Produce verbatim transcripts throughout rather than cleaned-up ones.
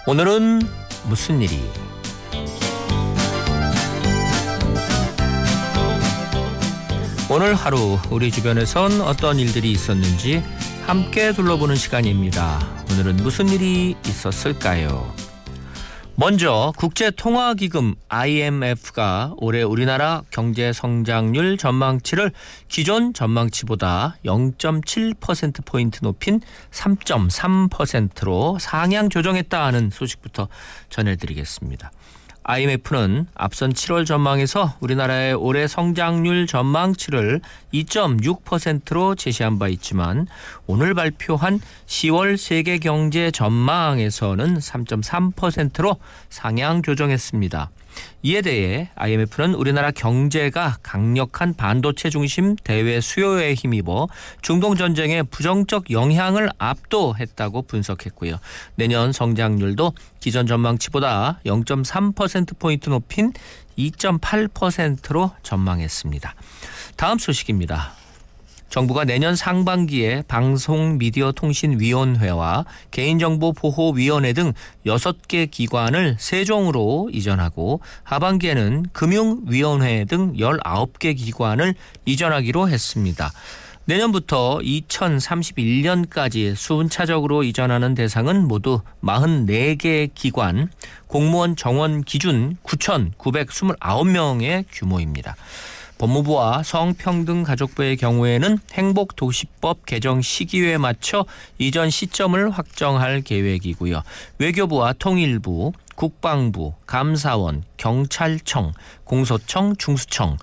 오늘은 무슨 일이? 오늘 하루 우리 주변에선 어떤 일들이 있었는지 함께 둘러보는 시간입니다. 오늘은 무슨 일이 있었을까요? 먼저 국제통화기금 아이엠에프가 올해 우리나라 경제 성장률 전망치를 기존 전망치보다 영 점 칠 퍼센트포인트 높인 삼 점 삼 퍼센트로 상향 조정했다는 소식부터 전해드리겠습니다. 아이엠에프는 앞선 칠월 전망에서 우리나라의 올해 성장률 전망치를 이 점 육 퍼센트로 제시한 바 있지만 오늘 발표한 시월 세계 경제 전망에서는 삼 점 삼 퍼센트로 상향 조정했습니다. 이에 대해 아이엠에프는 우리나라 경제가 강력한 반도체 중심 대외 수요에 힘입어 중동 전쟁의 부정적 영향을 압도했다고 분석했고요. 내년 성장률도 기존 전망치보다 영 점 삼 퍼센트포인트 높인 이 점 팔 퍼센트로 전망했습니다. 다음 소식입니다. 정부가 내년 상반기에 방송미디어통신위원회와 개인정보보호위원회 등 여섯 개 기관을 세종으로 이전하고 하반기에는 금융위원회 등 열아홉 개 기관을 이전하기로 했습니다. 내년부터 이천삼십일 년까지 순차적으로 이전하는 대상은 모두 사십사 개 기관, 공무원 정원 기준 구천구백이십구 명의 규모입니다. 법무부와 성평등가족부의 경우에는 행복도시법 개정 시기에 맞춰 이전 시점을 확정할 계획이고요. 외교부와 통일부, 국방부, 감사원, 경찰청, 공소청, 중수청,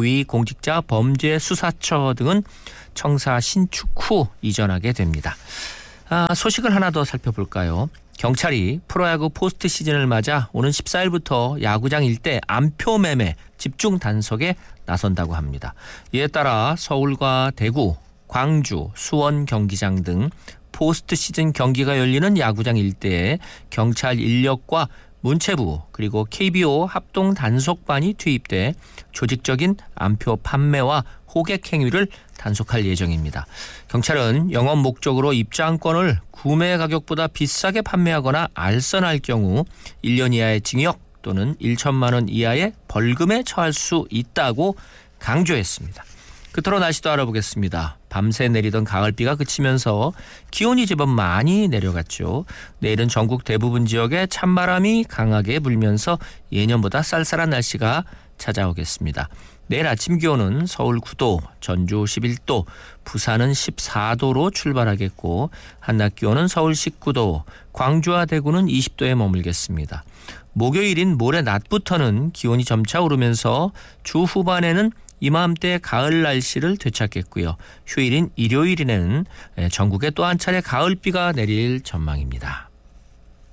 고위공직자범죄수사처 등은 청사 신축 후 이전하게 됩니다. 아, 소식을 하나 더 살펴볼까요? 경찰이 프로야구 포스트 시즌을 맞아 오는 십사 일부터 야구장 일대 안표 매매 집중 단속에 나선다고 합니다. 이에 따라 서울과 대구, 광주, 수원 경기장 등 포스트 시즌 경기가 열리는 야구장 일대에 경찰 인력과 문체부 그리고 케이비오 합동 단속반이 투입돼 조직적인 안표 판매와 호객 행위를 단속할 예정입니다. 경찰은 영업 목적으로 입장권을 구매 가격보다 비싸게 판매하거나 알선할 경우 일 년 이하의 징역 또는 천만 원 이하의 벌금에 처할 수 있다고 강조했습니다. 끝으로 날씨도 알아보겠습니다. 밤새 내리던 가을비가 그치면서 기온이 제법 많이 내려갔죠. 내일은 전국 대부분 지역에 찬바람이 강하게 불면서 예년보다 쌀쌀한 날씨가 찾아오겠습니다. 내일 아침 기온은 서울 구 도, 전주 십일 도, 부산은 십사 도로 출발하겠고 한낮 기온은 서울 십구 도, 광주와 대구는 이십 도에 머물겠습니다. 목요일인 모레 낮부터는 기온이 점차 오르면서 주 후반에는 이맘때 가을 날씨를 되찾겠고요. 휴일인 일요일에는 전국에 또 한 차례 가을비가 내릴 전망입니다.